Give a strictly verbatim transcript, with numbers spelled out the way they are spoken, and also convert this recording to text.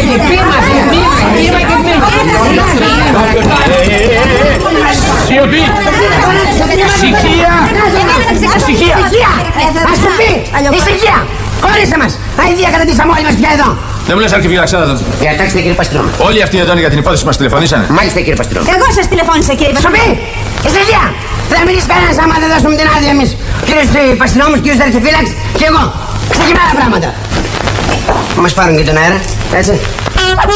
Σιωπή! Ησυχία! Ησυχία! Ας του πει! Ησυχία! Χωρίστε μας! Αηδία καταντήσαμε όλοι μας πια εδώ! Δεν μου λες αρχιφυλαξάδα τότε. Διατάξτε κύριε Παστρόμο. Όλοι αυτοί εδώ είναι για την υπόθεση που μας τηλεφωνήσανε. Μάλιστα κύριε Παστρόμο. Εγώ σας τηλεφώνησα κύριε Παστρόμο. Σοπή! Ησυχία! Δεν θα μιλήσει κανένας άμα δεν δώσουμε την άδεια εμείς. Κύριος Παστρόμος, κύριος αρχιφύλαξ και εγώ. Ξεκινάμε τα πράγματα. Μας πάρουν και τον αέρα, έτσι.